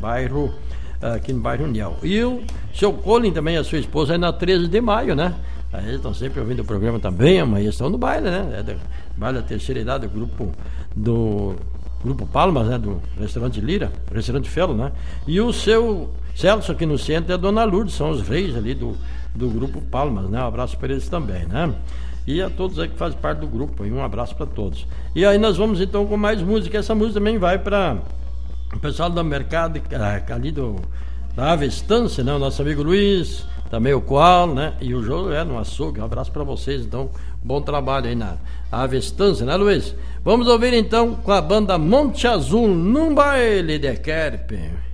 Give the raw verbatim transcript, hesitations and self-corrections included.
bairro, aqui no bairro União. E o seu Colin também, a sua esposa, é na treze de maio, né? Aí eles estão sempre ouvindo o programa também, amanhã estão no baile, né? É do baile da terceira idade, do grupo do Grupo Palmas, né? Do restaurante Lira, restaurante Felo, né? E o seu Celso aqui no centro é a Dona Lourdes, são os reis ali do, do Grupo Palmas, né? Um abraço para eles também, né? E a todos aí que fazem parte do grupo, e um abraço para todos. E aí nós vamos então com mais música, essa música também vai para o pessoal do mercado ali do, da Avestância, né? O nosso amigo Luiz, também o Coal, né? E o João no açougue. Um abraço para vocês, então. Bom trabalho aí na Avestância, né, Luiz? Vamos ouvir então com a banda Monte Azul num baile de Querpe.